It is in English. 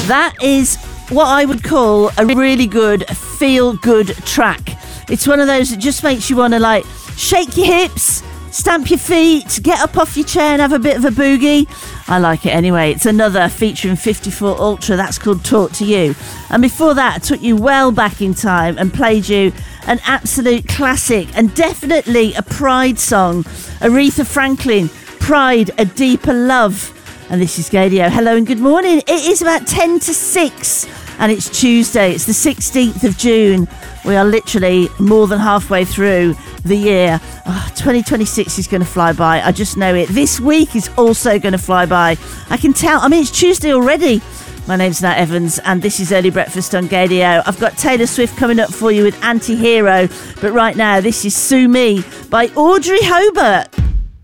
That is what I would call a really good feel-good track. It's one of those that just makes you want to, like, shake your hips, stamp your feet, get up off your chair and have a bit of a boogie. I like it anyway. It's another featuring 54 Ultra. That's called Talk to You. And before that, I took you well back in time and played you an absolute classic and definitely a Pride song. Aretha Franklin, Pride, A Deeper Love. And this is Gaydio. Hello and good morning. It is about 10 to 6 and it's Tuesday. It's the 16th of June. We are literally more than halfway through the year. 2026 is going to fly by. I just know it. This week is also going to fly by. I can tell. I mean, it's Tuesday already. My name's Nat Evans and this is Early Breakfast on Gaydio. I've got Taylor Swift coming up for you with Anti-Hero. But right now, this is Sue Me by Audrey Hobart.